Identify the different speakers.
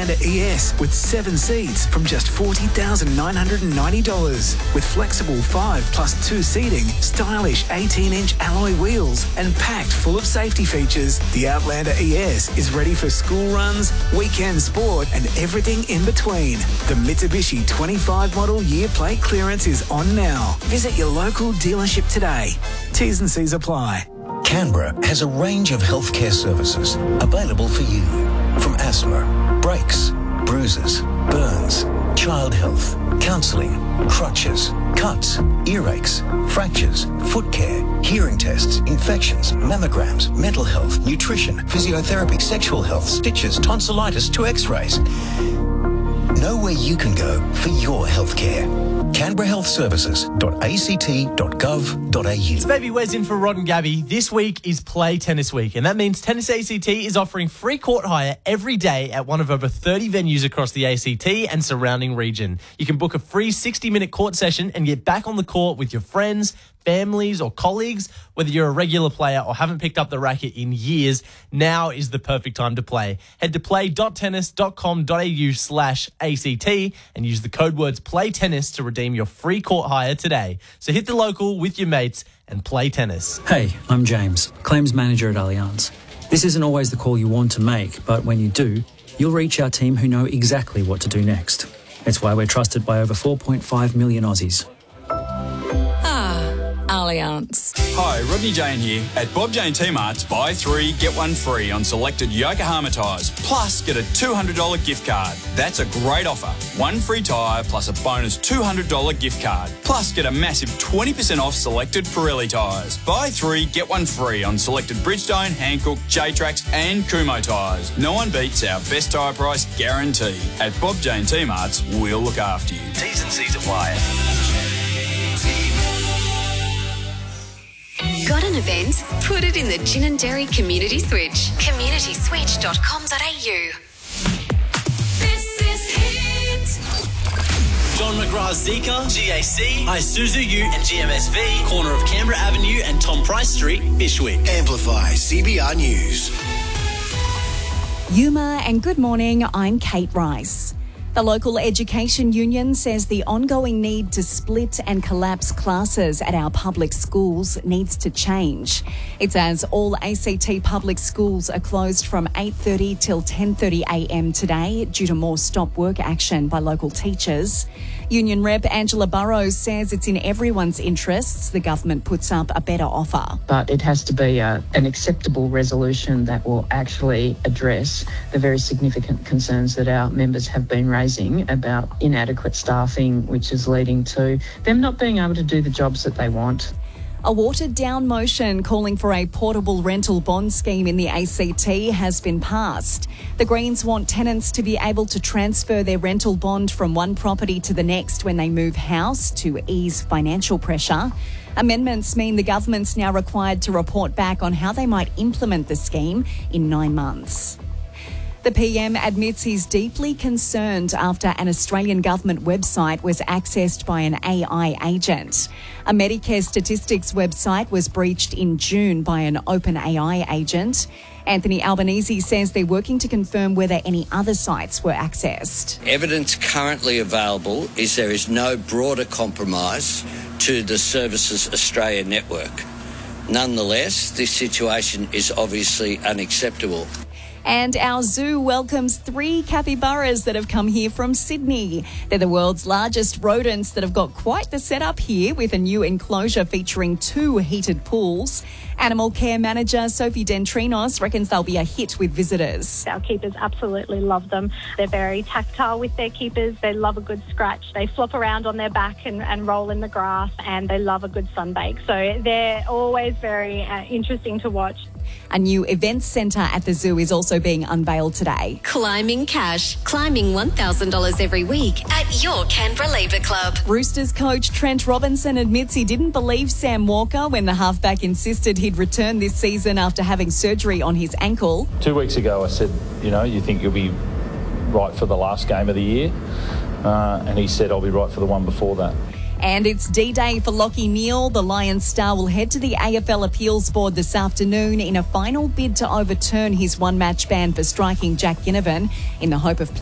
Speaker 1: Outlander ES with 7 seats from just $40,990. With flexible 5+2 seating, stylish 18-inch alloy wheels and packed full of safety features, the Outlander ES is ready for school runs, weekend sport and everything in between. The Mitsubishi 25 model year plate clearance is on now. Visit your local dealership today. T's and C's apply.
Speaker 2: Canberra has a range of healthcare services available for you. From asthma, brakes, bruises, burns, child health, counselling, crutches, cuts, earaches, fractures, foot care, hearing tests, infections, mammograms, mental health, nutrition, physiotherapy, sexual health, stitches, tonsillitis to x-rays. Know where you can go for your healthcare. CanberraHealthServices.act.gov.au.
Speaker 3: It's Baby Wes in for Rod and Gabby. This week is Play Tennis Week, and that means Tennis ACT is offering free court hire every day at one of over 30 venues across the ACT and surrounding region. You can book a free 60-minute court session and get back on the court with your friends, families or colleagues. Whether you're a regular player or haven't picked up the racket in years, now is the perfect time to play. Head to play.tennis.com.au/ACT and use the code words PLAYTENNIS to redeem your free court hire today. So hit the local with your mates and play tennis.
Speaker 4: Hey, I'm James, Claims Manager at Allianz. This isn't always the call you want to make, but when you do, you'll reach our team who know exactly what to do next. It's why we're trusted by over 4.5 million Aussies.
Speaker 5: Allianz.
Speaker 6: Hi, Rodney Jane here. At Bob Jane T-Mart's, buy 3, get 1 free on selected Yokohama tyres, plus get a $200 gift card. That's a great offer. 1 free tyre plus a bonus $200 gift card, plus get a massive 20% off selected Pirelli tyres. Buy 3, get 1 free on selected Bridgestone, Hankook, J-Trax and Kumho tyres. No one beats our best tyre price guarantee. At Bob Jane T-Mart's, we'll look after you. T's and C's apply.
Speaker 5: Got an event? Put it in the Gin and Dairy Community Switch. communityswitch.com.au. This is Hit.
Speaker 7: John McGrath Zika, GAC, Isuzu U and GMSV, corner of Canberra Avenue and Tom Price Street, Bishwick.
Speaker 8: Amplify CBR News.
Speaker 9: Yuma and good morning, I'm Kate Rice. The local education union says the ongoing need to split and collapse classes at our public schools needs to change. It says all ACT public schools are closed from 8:30 till 10:30 a.m. today due to more stop work action by local teachers. Union Rep Angela Burrows says it's in everyone's interests the government puts up a better offer.
Speaker 10: But it has to be an acceptable resolution that will actually address the very significant concerns that our members have been raising about inadequate staffing, which is leading to them not being able to do the jobs that they want.
Speaker 9: A watered-down motion calling for a portable rental bond scheme in the ACT has been passed. The Greens want tenants to be able to transfer their rental bond from one property to the next when they move house to ease financial pressure. Amendments mean the government's now required to report back on how they might implement the scheme in 9 months. The PM admits he's deeply concerned after an Australian government website was accessed by an AI agent. A Medicare statistics website was breached in June by an OpenAI agent. Anthony Albanese says they're working to confirm whether any other sites were accessed.
Speaker 11: Evidence currently available is there is no broader compromise to the Services Australia network. Nonetheless, this situation is obviously unacceptable.
Speaker 9: And our zoo welcomes 3 capybaras that have come here from Sydney. They're the world's largest rodents that have got quite the setup here with a new enclosure featuring 2 heated pools. Animal care manager Sophie Dentrinos reckons they'll be a hit with visitors.
Speaker 12: Our keepers absolutely love them. They're very tactile with their keepers. They love a good scratch. They flop around on their back and roll in the grass, and they love a good sunbake. So they're always very interesting to watch.
Speaker 9: A new events centre at the zoo is also being unveiled today.
Speaker 5: Climbing Cash. Climbing $1,000 every week at your Canberra Labour Club.
Speaker 9: Roosters coach Trent Robinson admits he didn't believe Sam Walker when the halfback insisted he'd return this season after having surgery on his ankle.
Speaker 13: 2 weeks ago I said, you think you'll be right for the last game of the year? And he said, I'll be right for the one before that.
Speaker 9: And it's D-Day for Lachie Neale. The Lions star will head to the AFL Appeals Board this afternoon in a final bid to overturn his one-match ban for striking Jack Ginnivan in the hope of